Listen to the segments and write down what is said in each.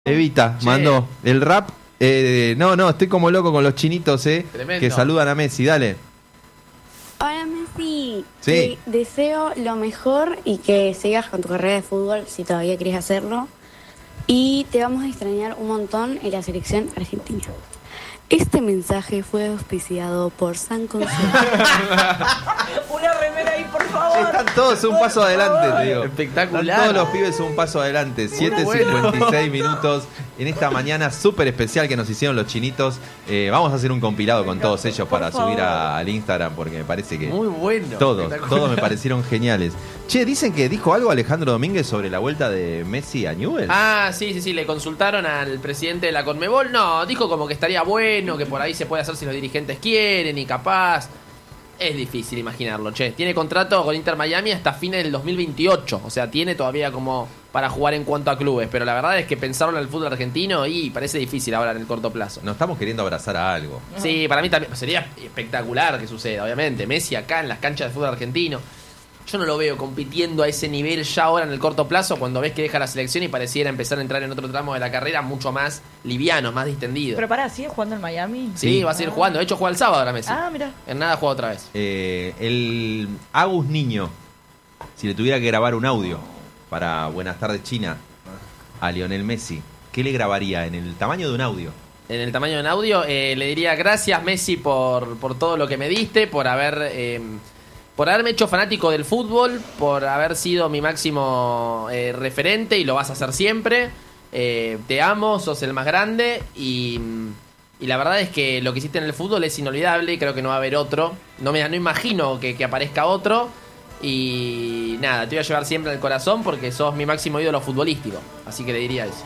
Evita, mandó el rap. No, estoy como loco con los chinitos, que saludan a Messi, dale. Hola Messi, Sí. te deseo lo mejor y que sigas con tu carrera de fútbol si todavía querés hacerlo. Y te vamos a extrañar un montón en la selección argentina. Este mensaje fue auspiciado por San Consejo. Una remera ahí, por favor. Están todos un paso adelante, te digo. Espectacular. Están todos los pibes un paso adelante. 7:56 minutos en esta mañana súper especial que nos hicieron los chinitos. Vamos a hacer un compilado con todos ellos para subir al Instagram porque me parece que muy bueno. Todos me parecieron geniales. Che, dicen que dijo algo Alejandro Domínguez sobre la vuelta de Messi a Newell's. Ah, sí, le consultaron al presidente de la Conmebol. No, dijo como que estaría bueno, que por ahí se puede hacer si los dirigentes quieren y capaz. Es difícil imaginarlo, che. Tiene contrato con Inter Miami hasta fines del 2028. O sea, tiene todavía como para jugar en cuanto a clubes. Pero la verdad es que pensaron en el fútbol argentino y parece difícil ahora en el corto plazo. Nos estamos queriendo abrazar a algo. Sí, para mí también sería espectacular que suceda, obviamente. Messi acá en las canchas de fútbol argentino. Yo no lo veo compitiendo a ese nivel ya ahora en el corto plazo cuando ves que deja la selección y pareciera empezar a entrar en otro tramo de la carrera mucho más liviano, más distendido. Pero pará, ¿sigue jugando en Miami? Sí, va a seguir jugando. De hecho, juega el sábado ahora Messi. Ah, mira. En nada juega otra vez. El Agus Niño, si le tuviera que grabar un audio para Buenas tardes China a Lionel Messi, ¿qué le grabaría en el tamaño de un audio? En el tamaño de un audio, le diría gracias Messi por todo lo que me diste, por haberme hecho fanático del fútbol, por haber sido mi máximo referente y lo vas a hacer siempre. Te amo, sos el más grande y la verdad es que lo que hiciste en el fútbol es inolvidable y creo que no va a haber otro. No imagino que aparezca otro y nada, te voy a llevar siempre en el corazón porque sos mi máximo ídolo futbolístico. Así que le diría eso.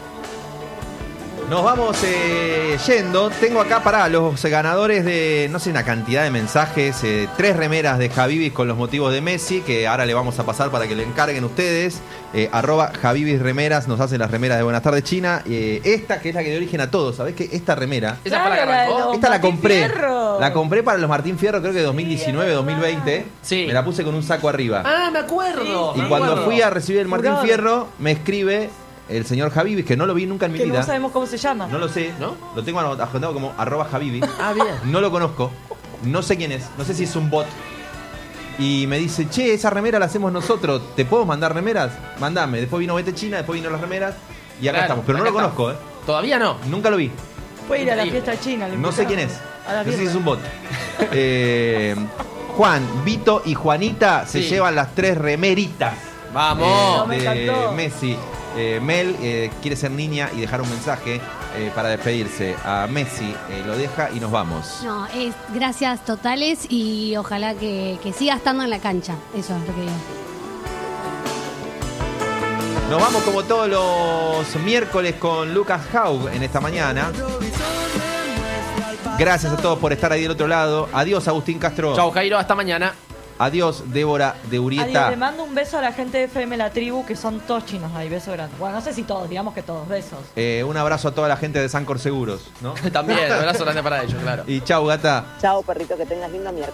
Nos vamos yendo. Tengo acá para los ganadores de, no sé, una cantidad de mensajes. 3 remeras de Javibis con los motivos de Messi, que ahora le vamos a pasar para que le encarguen ustedes. @Javibis Remeras nos hacen las remeras de Buenas tardes China. Esta, que es la que dio origen a todo. ¿Sabés qué? Esta remera, ¿Esa fue la que arrancó? esta la compré. Fierro. La compré para los Martín Fierro, creo que 2019, 2020. Sí. Me la puse con un saco arriba. Ah, me acuerdo. Y cuando fui a recibir el Martín Fierro, me escribe el señor Javibis, que no lo vi nunca en mi Que vida. no sabemos cómo se llama. No lo sé, ¿No? Lo tengo agendado como @Javibis. Ah, bien. No lo conozco, no sé quién es, no sé si es un bot. Y me dice, che, esa remera la hacemos nosotros, ¿te puedo mandar remeras? Mandame. Después vino Vete China, después vino las remeras y acá estamos. Pero no lo conozco, Todavía no. Nunca lo vi. Puede ir a la fiesta china. No sé quién es. A la No sé si birra. es un bot. Juan, Vito y Juanita se Sí. llevan las 3 remeritas. Vamos. me De encantó. Messi. Mel quiere ser niña y dejar un mensaje para despedirse. A Messi lo deja y nos vamos. No, es gracias totales y ojalá que siga estando en la cancha. Eso es lo que digo. Nos vamos como todos los miércoles con Lucas Haug en esta mañana. Gracias a todos por estar ahí del otro lado. Adiós, Agustín Castro. Chau, Jairo, hasta mañana. Adiós, Débora de Adiós, Urieta. le mando un beso a la gente de FM La Tribu, que son todos chinos ahí. Beso grande. Bueno, no sé si todos, digamos que todos. Besos. Un abrazo a toda la gente de Sancor Seguros, ¿no? También, un abrazo grande para ellos, claro. Y chau, gata. Chao, perrito, que tengas lindo miércoles.